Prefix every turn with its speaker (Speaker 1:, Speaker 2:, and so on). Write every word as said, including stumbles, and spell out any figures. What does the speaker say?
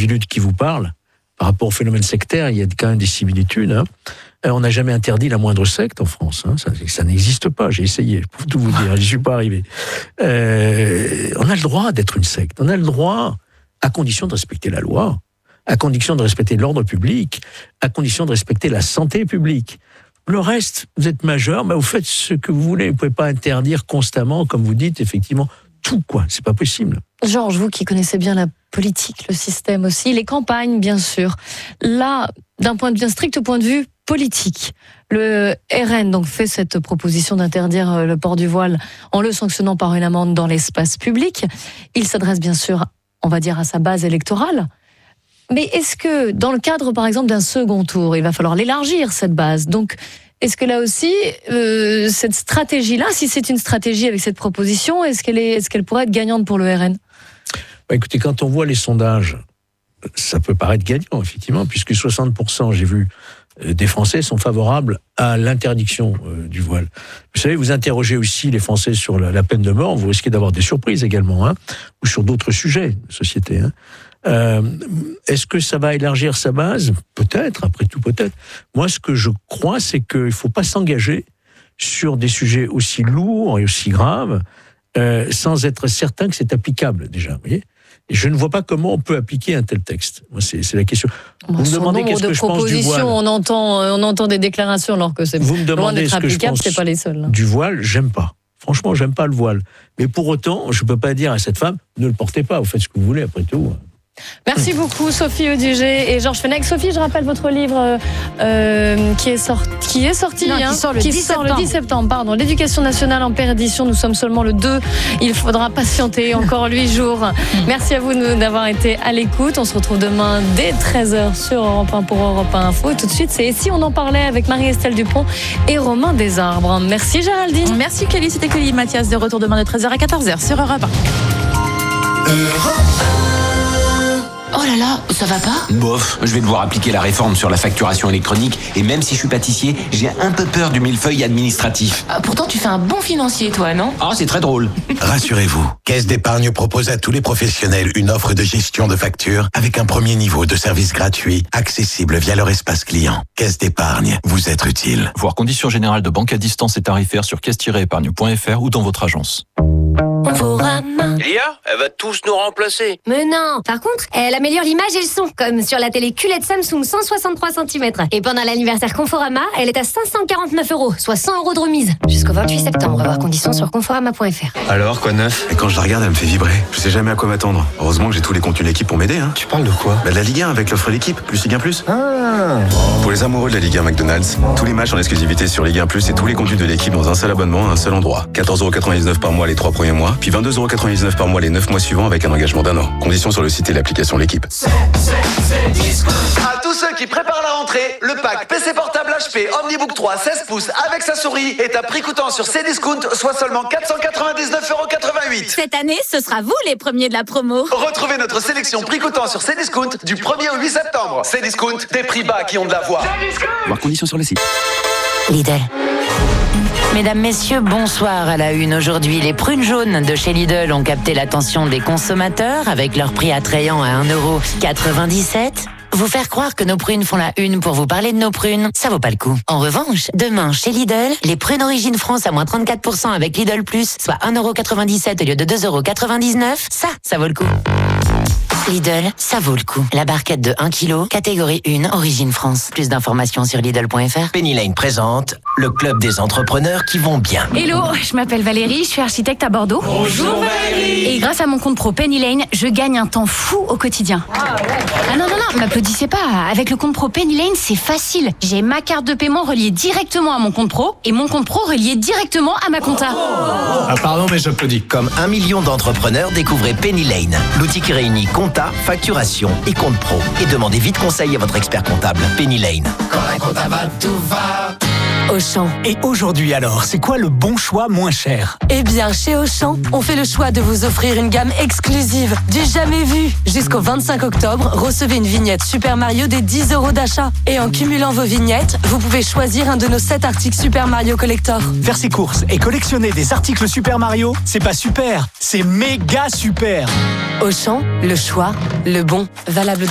Speaker 1: l'individu de qui vous parle, par rapport au phénomène sectaire, il y a quand même des similitudes. Hein. On n'a jamais interdit la moindre secte en France. Hein. Ça, ça n'existe pas. J'ai essayé, pour tout vous dire. J'y suis pas arrivé. Euh, on a le droit d'être une secte. On a le droit, à condition de respecter la loi, à condition de respecter l'ordre public, à condition de respecter la santé publique. Le reste, vous êtes majeur, mais vous faites ce que vous voulez. Vous pouvez pas interdire constamment, comme vous dites, effectivement, tout, quoi. C'est pas possible.
Speaker 2: Georges, vous qui connaissez bien la politique, le système aussi, les campagnes, bien sûr. Là, d'un point de vue, un strict point de vue politique, le R N donc fait cette proposition d'interdire le port du voile en le sanctionnant par une amende dans l'espace public. Il s'adresse bien sûr, on va dire, à sa base électorale. Mais est-ce que, dans le cadre, par exemple, d'un second tour, il va falloir l'élargir, cette base? Donc, est-ce que là aussi, euh, cette stratégie-là, si c'est une stratégie avec cette proposition, est-ce qu'elle est, est-ce qu'elle pourrait être gagnante pour le R N?
Speaker 1: Bah, écoutez, quand on voit les sondages, ça peut paraître gagnant, effectivement, puisque soixante pour cent, j'ai vu, des Français sont favorables à l'interdiction euh, du voile. Vous savez, vous interrogez aussi les Français sur la, la peine de mort, vous risquez d'avoir des surprises également, hein, ou sur d'autres sujets de société. Hein. Euh, est-ce que ça va élargir sa base? Peut-être, après tout peut-être. Moi, ce que je crois, c'est qu'il ne faut pas s'engager sur des sujets aussi lourds et aussi graves euh, sans être certain que c'est applicable déjà. Vous voyez? Et je ne vois pas comment on peut appliquer un tel texte. Moi, c'est, c'est la question.
Speaker 2: Bon,
Speaker 1: vous me demandez qu'est-ce
Speaker 2: de
Speaker 1: que je pense du voile.
Speaker 2: On entend, on entend des déclarations alors que c'est
Speaker 1: vous me
Speaker 2: loin d'être
Speaker 1: ce que
Speaker 2: applicable,
Speaker 1: je pense
Speaker 2: c'est pas les seuls. Là.
Speaker 1: Du voile, j'aime pas. Franchement, j'aime pas le voile. Mais pour autant, je peux pas dire à cette femme, ne le portez pas, vous faites ce que vous voulez après tout.
Speaker 2: Merci beaucoup Sophie Audugé et Georges Fenech. Sophie, je rappelle votre livre euh, qui est sorti, qui est sorti,
Speaker 3: non,
Speaker 2: hein,
Speaker 3: qui sort le
Speaker 2: qui
Speaker 3: dix
Speaker 2: sort
Speaker 3: septembre.
Speaker 2: le dix septembre. Pardon, l'éducation nationale en perdition. Nous sommes seulement le deux. Il faudra patienter encore huit jours. Merci à vous d'avoir été à l'écoute. On se retrouve demain dès treize heures sur Europe un pour Europe un Info. Et tout de suite, c'est Et si on en parlait avec Marie-Estelle Dupont et Romain Desarbres. Merci Géraldine.
Speaker 3: Merci Kelly, c'était Kelly Mathias de retour demain de treize heures à quatorze heures sur Europe un.
Speaker 4: Europe.
Speaker 5: Oh là là, ça va pas?
Speaker 4: Bof, je vais devoir appliquer la réforme sur la facturation électronique et même si je suis pâtissier, j'ai un peu peur du millefeuille administratif.
Speaker 5: Ah, pourtant, tu fais un bon financier, toi, non?
Speaker 4: Ah, c'est très drôle.
Speaker 6: Rassurez-vous, Caisse d'épargne propose à tous les professionnels une offre de gestion de factures avec un premier niveau de service gratuit, accessible via leur espace client. Caisse d'épargne, vous êtes utile.
Speaker 7: Voir conditions générales de banque à distance et tarifaires sur caisse tiret épargne point f r ou dans votre agence.
Speaker 8: Lia, elle va tous nous remplacer.
Speaker 9: Mais non. Par contre, elle améliore l'image et le son, comme sur la télé Q L E D Samsung cent soixante-trois centimètres. Et pendant l'anniversaire Conforama, elle est à cinq cent quarante-neuf euros, soit cent euros de remise. Jusqu'au vingt-huit septembre. Voir conditions sur conforama point f r.
Speaker 10: Alors, quoi de neuf? Et quand je la regarde, elle me fait vibrer. Je sais jamais à quoi m'attendre. Heureusement que j'ai tous les contenus de l'équipe pour m'aider. Hein.
Speaker 11: Tu parles de quoi?
Speaker 10: Bah, de la Ligue un avec l'offre l'équipe, plus Ligue un plus.
Speaker 11: Ah.
Speaker 10: Pour les amoureux de la Ligue un McDonald's, tous les matchs en exclusivité sur Ligue un plus et tous les contenus de l'équipe dans un seul abonnement à un seul endroit. quatorze euros quatre-vingt-dix-neuf par mois les trois premiers mois, puis vingt-deux euros quatre-vingt-dix-neuf par mois les neuf mois suivants avec un engagement d'un an. Conditions sur le site et l'application L'équipe.
Speaker 12: C'est, c'est, c'est disco. À tous ceux qui préparent la rentrée, le pack P C portable H P Omnibook trois seize pouces avec sa souris est à prix coûtant sur Cdiscount, soit seulement quatre cent quatre-vingt-dix-neuf euros quatre-vingt-huit.
Speaker 3: Cette année, ce sera vous les premiers de la promo.
Speaker 12: Retrouvez notre sélection prix coûtant sur Cdiscount du premier au huit septembre. Cdiscount, des prix bas qui ont de la voix.
Speaker 4: Voir conditions sur le site.
Speaker 5: Lidl. Mesdames, messieurs, bonsoir à la une. Aujourd'hui, les prunes jaunes de chez Lidl ont capté l'attention des consommateurs avec leur prix attrayant à un euro quatre-vingt-dix-sept. Vous faire croire que nos prunes font la une pour vous parler de nos prunes, ça vaut pas le coup. En revanche, demain, chez Lidl, les prunes Origine France à moins trente-quatre pour cent avec Lidl Plus, soit un euro quatre-vingt-dix-sept au lieu de deux euros quatre-vingt-dix-neuf, ça, ça vaut le coup. Lidl, ça vaut le coup. La barquette de un kilo, catégorie un, Origine France. Plus d'informations sur Lidl point f r.
Speaker 13: Penny Lane présente le club des entrepreneurs qui vont bien.
Speaker 14: Hello, je m'appelle Valérie, je suis architecte à Bordeaux.
Speaker 13: Bonjour Valérie.
Speaker 14: Et grâce à mon compte pro Penny Lane, je gagne un temps fou au quotidien. Ah, ouais. ah non, non, non, m'applaudissez pas. Avec le compte pro Penny Lane, c'est facile. J'ai ma carte de paiement reliée directement à mon compte pro et mon compte pro relié directement à ma compta.
Speaker 13: Oh. Ah pardon, mais j'applaudis. Comme un million d'entrepreneurs, découvrez Penny Lane. L'outil qui réunit compta, facturation et compte pro. Et demandez vite conseil à votre expert comptable. Penny Lane.
Speaker 12: Quand la compta va, tout va.
Speaker 15: Auchan. Et aujourd'hui alors, c'est quoi le bon choix moins cher?
Speaker 16: Eh bien, chez Auchan, on fait le choix de vous offrir une gamme exclusive, du jamais vu. Jusqu'au vingt-cinq octobre, recevez une vignette Super Mario des dix euros d'achat. Et en cumulant vos vignettes, vous pouvez choisir un de nos sept articles Super Mario Collector.
Speaker 15: Faire ses courses et collectionner des articles Super Mario, c'est pas super, c'est méga super.
Speaker 16: Auchan, le choix, le bon, valable